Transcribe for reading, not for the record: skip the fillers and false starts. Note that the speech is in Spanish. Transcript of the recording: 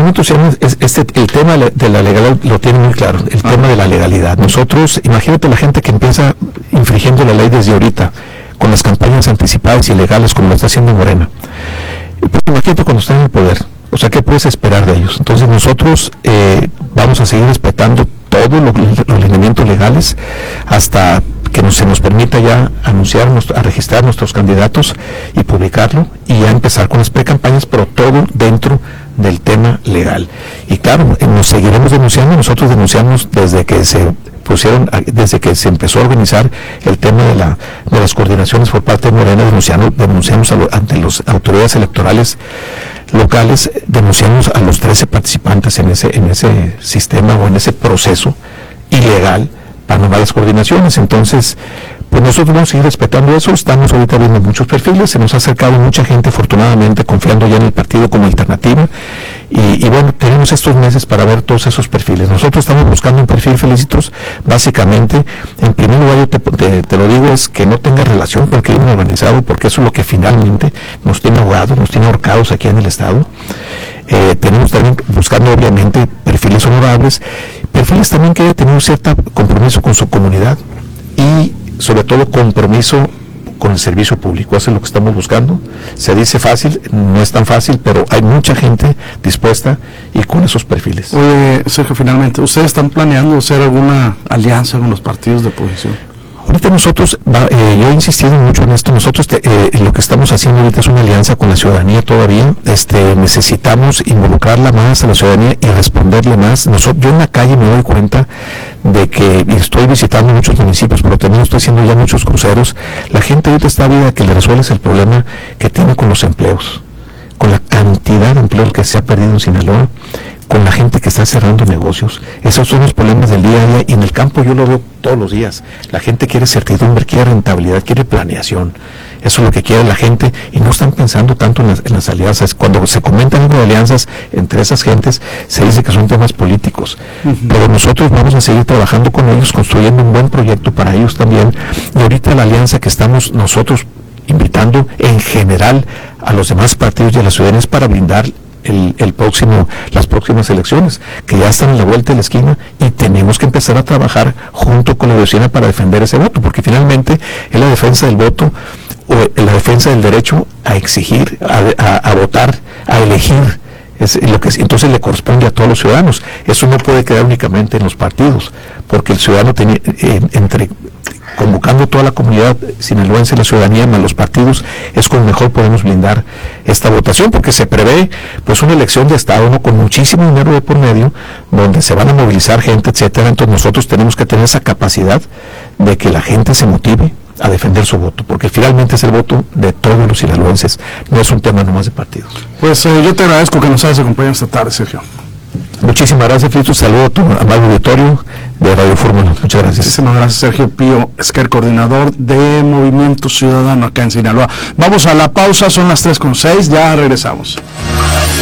Movimiento Ciudadano, el tema de la legalidad lo tiene muy claro, el tema de la legalidad. Nosotros, imagínate la gente que empieza infringiendo la ley desde ahorita, con las campañas anticipadas y ilegales como lo está haciendo Morena. Pues imagínate cuando están en el poder, o sea, ¿qué puedes esperar de ellos? Entonces nosotros vamos a seguir respetando todos los lineamientos legales hasta que se nos permita ya anunciar, a registrar nuestros candidatos y publicarlo, y ya empezar con las precampañas, pero todo dentro del tema legal. Y claro, nos seguiremos denunciando. Nosotros denunciamos desde que se empezó a organizar el tema de las coordinaciones por parte de Morena, denunciamos ante las autoridades electorales locales, denunciamos a los 13 participantes en ese sistema o en ese proceso ilegal para no malas coordinaciones. Entonces, pues nosotros vamos a seguir respetando eso. Estamos ahorita viendo muchos perfiles, se nos ha acercado mucha gente, afortunadamente, confiando ya en el partido como alternativa, y bueno, tenemos estos meses para ver todos esos perfiles. Nosotros estamos buscando un perfil, Felicitos, básicamente, en primer lugar, yo te lo digo, es que no tenga relación con el crimen organizado, porque eso es lo que finalmente nos tiene ahogados, nos tiene ahorcados aquí en el Estado. Tenemos también buscando, obviamente, perfiles honorables, perfiles también que hayan tenido cierto compromiso con su comunidad y sobre todo compromiso con el servicio público. Eso es lo que estamos buscando. Se dice fácil, no es tan fácil, pero hay mucha gente dispuesta y con esos perfiles. Oye, Sergio, finalmente, ¿ustedes están planeando hacer alguna alianza con los partidos de oposición? Ahorita nosotros, yo he insistido mucho en esto, nosotros lo que estamos haciendo ahorita es una alianza con la ciudadanía todavía. Necesitamos involucrarla más a la ciudadanía y responderle más. Yo en la calle me doy cuenta de que, y estoy visitando muchos municipios, pero también estoy haciendo ya muchos cruceros, la gente ahorita está viva que le resuelves el problema que tiene con los empleos, con la cantidad de empleos que se ha perdido en Sinaloa, con la gente que está cerrando negocios. Esos son los problemas del día a día, y en el campo yo lo veo todos los días. La gente quiere certidumbre, quiere rentabilidad, quiere planeación. Eso es lo que quiere la gente, y no están pensando tanto en las alianzas. Cuando se comentan algo de alianzas entre esas gentes, se dice que son temas políticos. Pero nosotros vamos a seguir trabajando con ellos, construyendo un buen proyecto para ellos también. Y ahorita la alianza que estamos nosotros invitando en general a los demás partidos y a las ciudadanías para blindar las próximas elecciones, que ya están en la vuelta de la esquina, y tenemos que empezar a trabajar junto con la vecina para defender ese voto, porque finalmente es la defensa del voto, o la defensa del derecho a exigir, a votar, a elegir. Es lo que entonces le corresponde a todos los ciudadanos. Eso no puede quedar únicamente en los partidos, porque el ciudadano convocando toda la comunidad sinaloense, la ciudadanía, más los partidos, es como mejor podemos blindar esta votación, porque se prevé pues una elección de Estado, ¿no?, con muchísimo dinero de por medio, donde se van a movilizar gente, etcétera. Entonces nosotros tenemos que tener esa capacidad de que la gente se motive a defender su voto, porque finalmente es el voto de todos los sinaloenses, no es un tema nomás de partidos. Pues yo te agradezco que nos hayas acompañado esta tarde, Sergio. Muchísimas gracias, Fito. Saludo a tu amable auditorio de Radio Fórmula. Muchas gracias. Muchísimas gracias, Sergio Pío Esquer, coordinador de Movimiento Ciudadano acá en Sinaloa. Vamos a la pausa, son las 3:06, ya regresamos.